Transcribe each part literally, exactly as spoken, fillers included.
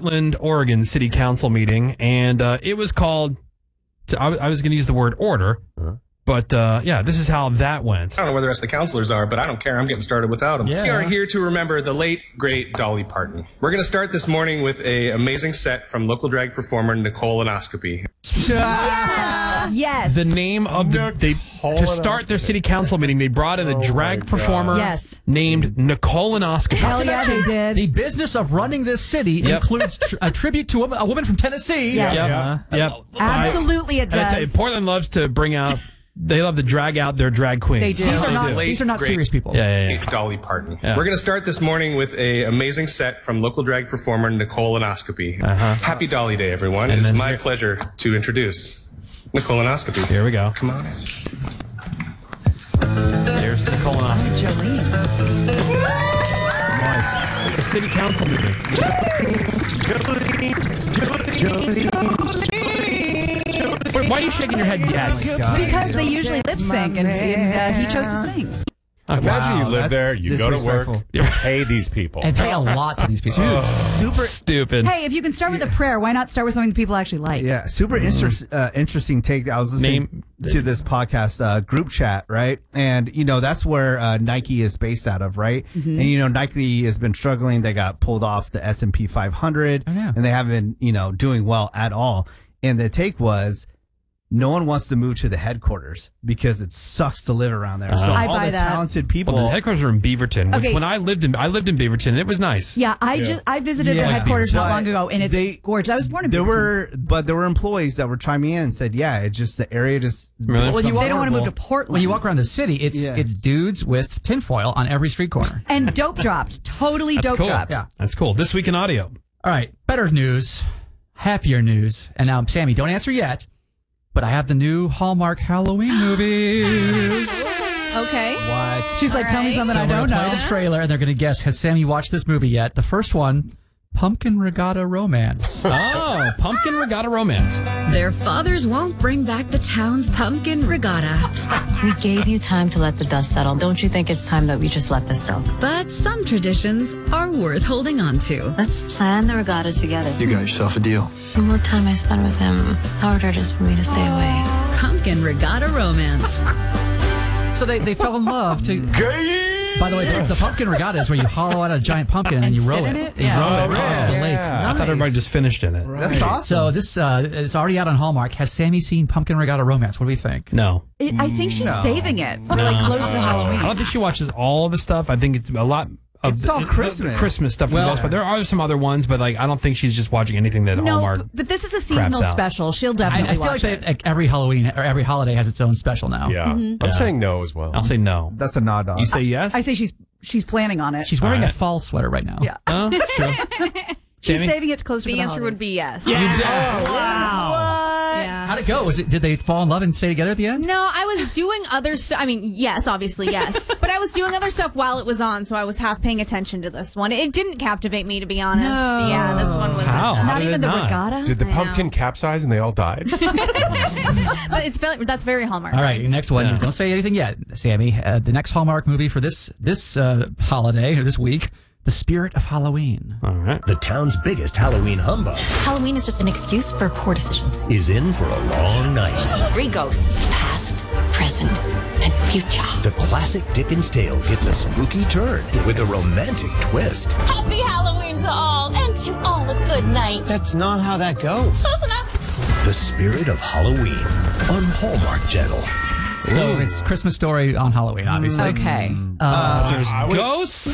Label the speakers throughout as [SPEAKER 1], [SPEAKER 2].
[SPEAKER 1] Portland, Oregon City Council meeting, and uh, it was called, to, I, I was going to use the word order, uh-huh. but uh, yeah, this is how that went.
[SPEAKER 2] I don't know where the rest of the counselors are, but I don't care. I'm getting started without them.
[SPEAKER 1] Yeah.
[SPEAKER 2] We are here to remember the late, great Dolly Parton. We're going to start this morning with an amazing set from local drag performer Nicole Anoscopy.
[SPEAKER 3] Yes. yes.
[SPEAKER 1] The name of the they to start their city council meeting, they brought in a
[SPEAKER 4] oh
[SPEAKER 1] drag performer
[SPEAKER 3] yes.
[SPEAKER 1] named Nicole Anoscopy.
[SPEAKER 3] Hell yeah, they did.
[SPEAKER 4] The business of running this city yep. includes tr- a tribute to a, a woman from Tennessee.
[SPEAKER 3] Yes.
[SPEAKER 1] Yep.
[SPEAKER 4] Yeah.
[SPEAKER 1] Yep.
[SPEAKER 3] Absolutely, it does.
[SPEAKER 1] You, Portland loves to bring out. They love to drag out their drag queens.
[SPEAKER 3] They do.
[SPEAKER 4] These are
[SPEAKER 1] they
[SPEAKER 4] not.
[SPEAKER 1] do.
[SPEAKER 4] These are not
[SPEAKER 2] Great.
[SPEAKER 4] serious people.
[SPEAKER 1] Yeah, yeah, yeah.
[SPEAKER 2] Dolly Parton.
[SPEAKER 1] Yeah.
[SPEAKER 2] We're going to start this morning with an amazing set from local drag performer Nicole Anoscopy.
[SPEAKER 1] Uh-huh.
[SPEAKER 2] Happy Dolly Day, everyone.
[SPEAKER 1] And
[SPEAKER 2] it's
[SPEAKER 1] then
[SPEAKER 2] my
[SPEAKER 1] here-
[SPEAKER 2] pleasure to introduce Nicole Anoscopy.
[SPEAKER 1] Here we go.
[SPEAKER 2] Come on.
[SPEAKER 1] There's Nicole Anoscopy.
[SPEAKER 3] Jolene.
[SPEAKER 1] Nice. The city council meeting. Wait, why are you shaking your head? Yes.
[SPEAKER 4] Oh
[SPEAKER 3] because they usually lip sync, and, and uh, he chose to sing.
[SPEAKER 1] Okay.
[SPEAKER 5] Imagine
[SPEAKER 6] Wow,
[SPEAKER 5] you live
[SPEAKER 6] that's
[SPEAKER 5] there, you go to work,
[SPEAKER 6] disrespectful.
[SPEAKER 5] you pay these people.
[SPEAKER 4] And pay a lot to these people.
[SPEAKER 6] Dude, super
[SPEAKER 1] Stupid.
[SPEAKER 3] Hey, if you can start with a prayer, why not start with something that people actually like?
[SPEAKER 6] Yeah, super inter- uh, interesting take. I was listening
[SPEAKER 1] Name-
[SPEAKER 6] to this podcast uh, group chat, right? And, you know, that's where uh, Nike is based out of, right?
[SPEAKER 3] Mm-hmm.
[SPEAKER 6] And, you know, Nike has been struggling. They got pulled off the S and P five hundred,
[SPEAKER 4] Oh, yeah.
[SPEAKER 6] and they haven't been, you know, doing well at all. And the take was, no one wants to move to the headquarters because it sucks to live around there. So
[SPEAKER 1] Uh-huh.
[SPEAKER 3] I
[SPEAKER 6] all
[SPEAKER 3] buy
[SPEAKER 6] the
[SPEAKER 3] that.
[SPEAKER 6] talented people.
[SPEAKER 1] Well, the headquarters are in Beaverton. Which
[SPEAKER 3] Okay.
[SPEAKER 1] when I lived in, I lived in Beaverton. It was nice.
[SPEAKER 3] Yeah, I just I visited
[SPEAKER 6] Yeah.
[SPEAKER 3] their headquarters not
[SPEAKER 6] But
[SPEAKER 3] long ago, and it's
[SPEAKER 6] they-
[SPEAKER 3] gorgeous. I was born in
[SPEAKER 6] there
[SPEAKER 3] Beaverton.
[SPEAKER 6] were, but there were employees that were chiming in and said, "Yeah, it's just the area just
[SPEAKER 1] Really?
[SPEAKER 4] Well, you
[SPEAKER 3] They don't want to move to
[SPEAKER 4] Well,
[SPEAKER 3] Portland.
[SPEAKER 4] When you walk around the city, it's
[SPEAKER 6] Yeah.
[SPEAKER 4] it's dudes with tinfoil on every street corner.
[SPEAKER 3] and dope dropped. Totally
[SPEAKER 1] That's
[SPEAKER 3] dope
[SPEAKER 1] cool.
[SPEAKER 3] dropped.
[SPEAKER 4] Yeah.
[SPEAKER 1] That's cool. This week in audio.
[SPEAKER 4] All right, better news, happier news. And now, Sammy, don't answer yet, but I have the new Hallmark Halloween movies.
[SPEAKER 3] Okay.
[SPEAKER 6] what."
[SPEAKER 3] She's like, tell me
[SPEAKER 7] All right.
[SPEAKER 3] something
[SPEAKER 4] So
[SPEAKER 3] I
[SPEAKER 4] we're
[SPEAKER 3] don't
[SPEAKER 4] gonna play
[SPEAKER 3] know.
[SPEAKER 4] the trailer, and they're going to guess, has Sammy watched this movie yet? The first one, Pumpkin Regatta Romance.
[SPEAKER 1] Oh, Pumpkin Regatta Romance.
[SPEAKER 7] Their fathers won't bring back the town's pumpkin regatta.
[SPEAKER 8] We gave you time to let the dust settle. Don't you think it's time that we just let this go?
[SPEAKER 7] But some traditions are worth holding on to.
[SPEAKER 8] Let's plan the regatta together.
[SPEAKER 9] You got yourself a deal.
[SPEAKER 8] The more time I spend with him, the harder it is for me to stay away.
[SPEAKER 7] Pumpkin Regatta Romance.
[SPEAKER 4] So they, they fell in love to... By the way, the, the Pumpkin Regatta is where you hollow out a giant pumpkin and,
[SPEAKER 3] And
[SPEAKER 4] you
[SPEAKER 3] sit
[SPEAKER 4] row
[SPEAKER 3] in
[SPEAKER 4] it.
[SPEAKER 3] it?
[SPEAKER 4] You
[SPEAKER 3] Yeah.
[SPEAKER 4] row it
[SPEAKER 1] Oh,
[SPEAKER 4] across the
[SPEAKER 1] yeah.
[SPEAKER 4] lake.
[SPEAKER 1] I thought everybody just finished in it.
[SPEAKER 6] That's awesome.
[SPEAKER 4] So this uh, it's already out on Hallmark. Has Sammy seen Pumpkin Regatta Romance? What do we think?
[SPEAKER 1] No.
[SPEAKER 3] It, I think she's saving it for like closer to Halloween.
[SPEAKER 1] I don't think she watches all of the stuff. I think it's a lot of
[SPEAKER 6] It's all
[SPEAKER 1] the-
[SPEAKER 6] Christmas.
[SPEAKER 1] the Christmas stuff for
[SPEAKER 4] Well-
[SPEAKER 1] the most part. There are some other ones, but like I don't think she's just watching anything that
[SPEAKER 3] No,
[SPEAKER 1] Hallmark.
[SPEAKER 3] b- but this is a seasonal
[SPEAKER 1] craps out.
[SPEAKER 3] special. She'll
[SPEAKER 4] I,
[SPEAKER 3] definitely
[SPEAKER 4] I feel like,
[SPEAKER 3] watch
[SPEAKER 4] they,
[SPEAKER 3] it.
[SPEAKER 4] like every Halloween or every holiday has its own special now.
[SPEAKER 5] Yeah. I'm
[SPEAKER 1] Yeah.
[SPEAKER 5] saying no as well.
[SPEAKER 1] I'll say no.
[SPEAKER 6] That's a nod.
[SPEAKER 1] You say yes?
[SPEAKER 3] I say she's she's planning on it.
[SPEAKER 4] She's wearing
[SPEAKER 1] All right.
[SPEAKER 4] a fall sweater right now.
[SPEAKER 3] yeah.
[SPEAKER 1] Oh, that's true.
[SPEAKER 3] She's
[SPEAKER 1] Jamie?
[SPEAKER 3] saving it to closer to
[SPEAKER 7] The
[SPEAKER 3] the
[SPEAKER 7] answer
[SPEAKER 3] holidays.
[SPEAKER 7] would be yes.
[SPEAKER 1] You did.
[SPEAKER 7] Yeah.
[SPEAKER 4] How'd it go? Was it? Did they fall in love and stay together at the end?
[SPEAKER 10] No, I was doing other stuff. I mean, yes, obviously, yes. But I was doing other stuff while it was on, so I was half paying attention to this one. It didn't captivate me, to be honest.
[SPEAKER 3] No.
[SPEAKER 10] Yeah, this one was.
[SPEAKER 1] How? How
[SPEAKER 3] Not
[SPEAKER 1] did
[SPEAKER 3] even
[SPEAKER 1] it
[SPEAKER 3] the
[SPEAKER 1] not?
[SPEAKER 3] regatta.
[SPEAKER 5] Did the
[SPEAKER 10] I know.
[SPEAKER 5] pumpkin capsize and they all died?
[SPEAKER 10] But it's very, that's very Hallmark.
[SPEAKER 4] All right, next one.
[SPEAKER 1] Yeah.
[SPEAKER 4] Don't say anything yet, Sammy. Uh, the next Hallmark movie for this this uh, holiday or this week, The Spirit of Halloween.
[SPEAKER 1] All right.
[SPEAKER 11] The town's biggest Halloween humbug
[SPEAKER 8] Halloween is just an excuse for poor decisions.
[SPEAKER 11] is in for a long night.
[SPEAKER 8] Three ghosts, past, present, and future.
[SPEAKER 11] The classic Dickens tale gets a spooky turn with a romantic twist.
[SPEAKER 8] Happy Halloween to all, and to all a good night.
[SPEAKER 9] That's not how that goes.
[SPEAKER 8] Close enough.
[SPEAKER 11] The Spirit of Halloween on Hallmark Channel.
[SPEAKER 4] So it's Christmas Story on Halloween, obviously.
[SPEAKER 3] Okay.
[SPEAKER 4] Uh,
[SPEAKER 1] There's ghosts.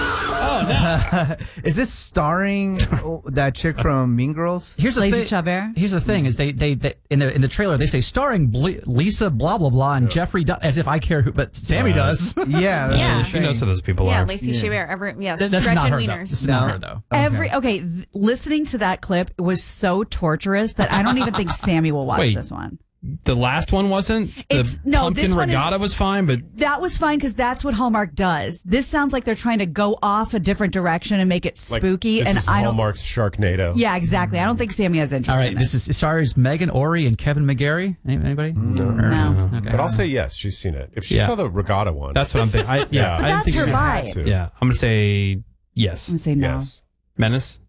[SPEAKER 6] Is this starring oh, that chick from Mean Girls?
[SPEAKER 4] Here's the
[SPEAKER 3] Lazy
[SPEAKER 4] thing.
[SPEAKER 3] Chabert?
[SPEAKER 4] Here's the thing: is they, they they in the in the trailer they say starring Ble- Lisa blah blah blah and Jeffrey Dun- as if I care who, but Sammy
[SPEAKER 1] Right.
[SPEAKER 4] does.
[SPEAKER 6] Yeah, that's
[SPEAKER 10] Yeah.
[SPEAKER 6] what I'm
[SPEAKER 1] She knows
[SPEAKER 6] saying.
[SPEAKER 1] who those people
[SPEAKER 10] Yeah,
[SPEAKER 1] are.
[SPEAKER 10] Lacey Chabert. Every, yes,
[SPEAKER 4] Th- That's
[SPEAKER 10] Gretchen
[SPEAKER 4] not her though.
[SPEAKER 10] Wieners.
[SPEAKER 4] This is not her though.
[SPEAKER 3] Every okay, th- listening to that clip was so torturous that I don't even think Sammy will watch
[SPEAKER 1] Wait.
[SPEAKER 3] this one.
[SPEAKER 1] The last one wasn't.
[SPEAKER 3] It's-
[SPEAKER 1] the
[SPEAKER 3] no,
[SPEAKER 1] Pumpkin
[SPEAKER 3] this one is-
[SPEAKER 1] Regatta was fine, but
[SPEAKER 3] That was fine because that's what Hallmark does. This sounds like they're trying to go off a different direction and make it
[SPEAKER 5] Like,
[SPEAKER 3] spooky.
[SPEAKER 5] this
[SPEAKER 3] and
[SPEAKER 5] is
[SPEAKER 3] I don't.
[SPEAKER 5] Hallmark's Sharknado.
[SPEAKER 3] Yeah, exactly. I don't think Sammy has interest.
[SPEAKER 4] All right,
[SPEAKER 3] in
[SPEAKER 4] this is it stars Megan Ori and Kevin McGarry. Any- Anybody? No.
[SPEAKER 3] No.
[SPEAKER 4] Okay.
[SPEAKER 5] But I'll say yes, she's seen it. If she
[SPEAKER 1] Yeah.
[SPEAKER 5] saw the regatta one,
[SPEAKER 1] that's what I'm thinking. I, yeah,
[SPEAKER 5] Yeah.
[SPEAKER 1] I
[SPEAKER 3] But
[SPEAKER 1] didn't
[SPEAKER 3] that's
[SPEAKER 1] think
[SPEAKER 3] her
[SPEAKER 1] she-
[SPEAKER 3] vibe.
[SPEAKER 5] to.
[SPEAKER 1] Yeah, I'm gonna say yes.
[SPEAKER 3] I'm gonna say no.
[SPEAKER 5] Yes.
[SPEAKER 1] Menace.